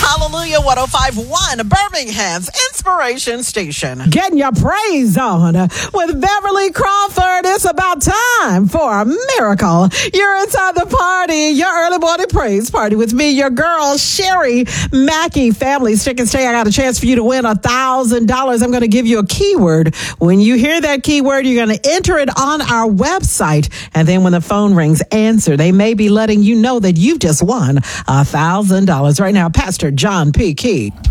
Hallelujah 105.1, Birmingham's Inspiration Station. Getting your praise on with Beverly Crawford. It's about time for a miracle. You're inside the party, your early morning praise party with me, your girl, Sherry Mackey. Family, stick and stay. I got a chance for you to win $1,000. I'm going to give you a keyword. When you hear that keyword, you're going to enter it on our website. And then when the phone rings, answer. They may be letting you know that you've just won $1,000. Right now, Pastor John P. Key.